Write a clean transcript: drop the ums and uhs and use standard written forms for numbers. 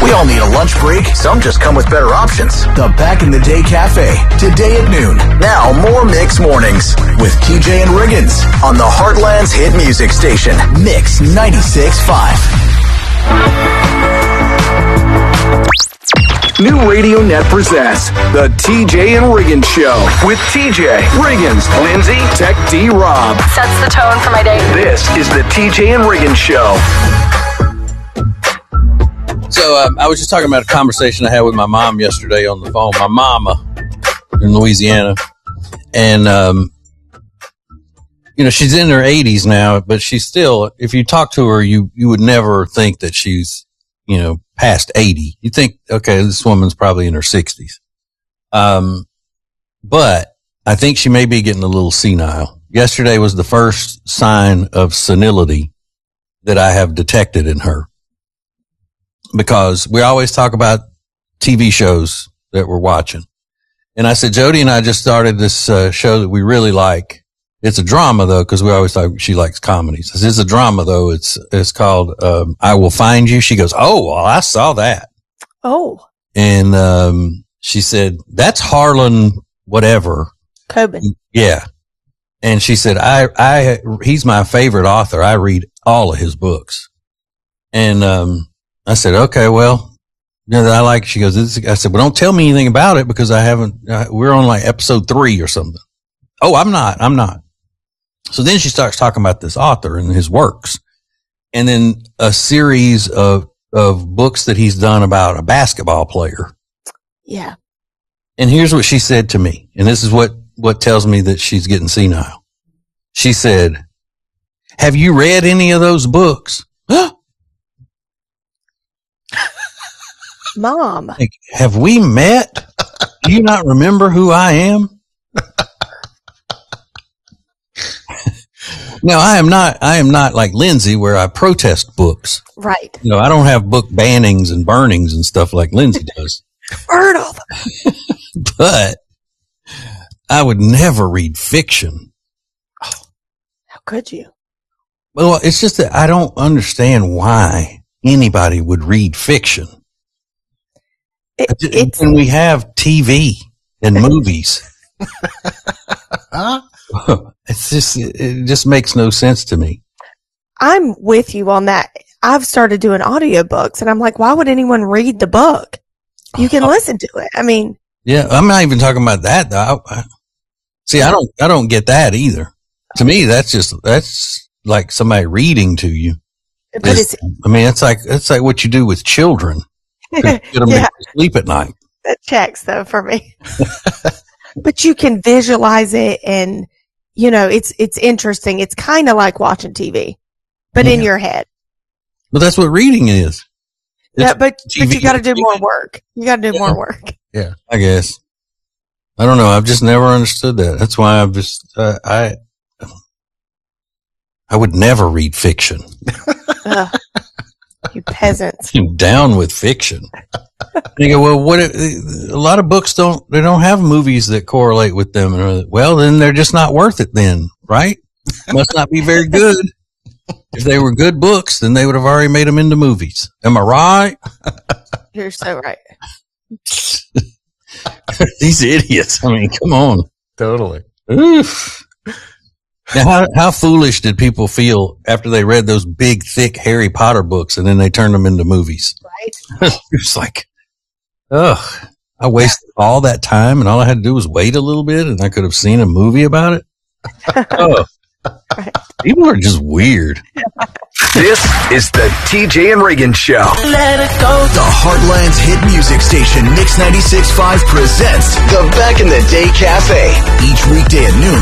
We all need a lunch break. Some just come with better options. The Back in the Day Cafe, today at noon. Now, more Mix Mornings with TJ and Riggins on the Heartland's hit music station, Mix 96.5. New Radio Net presents the TJ and Riggins Show with TJ, Riggins, Lindsay, Tech D Rob. Sets the tone for my day. This is the TJ and Riggins Show. So I was just talking about a conversation I had with my mom yesterday on the phone. My mama in Louisiana, and she's in her 80s now, but she's still. If you talk to her, you would never think that she's past 80. You think, okay, this woman's probably in her 60s. But I think she may be getting a little senile. Yesterday was the first sign of senility that I have detected in her. Because we always talk about TV shows that we're watching. And I said, Jody and I just started this show that we really like. It's a drama though, because we always talk, she likes comedies. I said, it's a drama though. It's called I Will Find You. She goes, oh, well, I saw that. Oh. And she said, that's Harlan whatever. Coben. Yeah. And she said, he's my favorite author. I read all of his books. And I said, okay, well, I like, she goes, I said, well, don't tell me anything about it because we're on like episode 3 or something. Oh, I'm not. So then she starts talking about this author and his works, and then a series of books that he's done about a basketball player. Yeah. And here's what she said to me. And this is what tells me that she's getting senile. She said, have you read any of those books? Mom. Like, have we met? Do you not remember who I am? Now, I am not like Lindsay where I protest books. Right. I don't have book bannings and burnings and stuff like Lindsay does. Burn all them. But I would never read fiction. How could you? Well, it's just that I don't understand why anybody would read fiction. When we have TV and movies. It just makes no sense to me. I'm with you on that. I've started doing audiobooks and I'm like, why would anyone read the book? You can listen to it. I mean, yeah, I'm not even talking about that though. See, I don't get that either. To me, that's like somebody reading to you. But it's like what you do with children. Get them to sleep at night. That checks though for me. But you can visualize it and, it's interesting. It's kind of like watching TV, but in your head. But that's what reading is. Yeah, but you got to do more work. You got to do more work. Yeah, I guess. I don't know. I've just never understood that. That's why I've just, I would never read fiction. You peasants. I'm down with fiction. And you go, well, a lot of books don't have movies that correlate with them. Well, then they're just not worth it then, right? Must not be very good. If they were good books, then they would have already made them into movies. Am I right? You're so right. These idiots. I mean, come on. Totally. Oof. Now, how foolish did people feel after they read those big, thick Harry Potter books and then they turned them into movies? Right. It's like, ugh, I wasted all that time and all I had to do was wait a little bit and I could have seen a movie about it. Oh, Right. People are just weird. This is the TJ and Riggins Show. Let it go. The Heartland's hit music station, Mix 96.5 presents the Back in the Day Cafe. Each weekday at noon.